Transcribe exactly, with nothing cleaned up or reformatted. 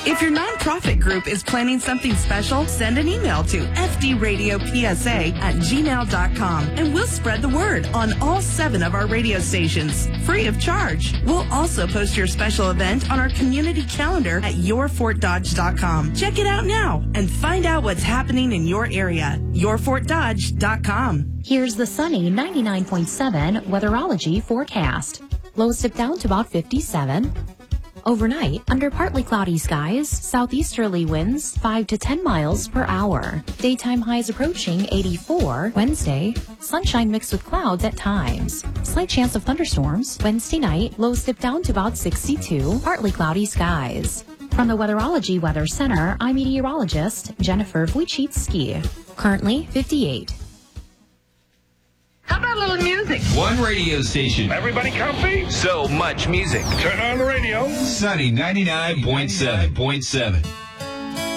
If your nonprofit group is planning something special, send an email to f d radio p s a at gmail dot com and we'll spread the word on all seven of our radio stations, free of charge. We'll also post your special event on our community calendar at your fort dodge dot com. Check it out now and find out what's happening in your area. your fort dodge dot com. Here's the sunny ninety-nine point seven weatherology forecast. Lows dip down to about fifty-seven. Overnight, under partly cloudy skies, southeasterly winds five to ten miles per hour. Daytime highs approaching eighty-four. Wednesday, sunshine mixed with clouds at times. Slight chance of thunderstorms. Wednesday night, lows dip down to about sixty-two. Partly cloudy skies. From the Weatherology Weather Center, I'm meteorologist Jennifer Wojcicki. Currently fifty-eight. How about a little music? One radio station. Everybody comfy? So much music. Turn on the radio. Sunny ninety-nine point seven point seven.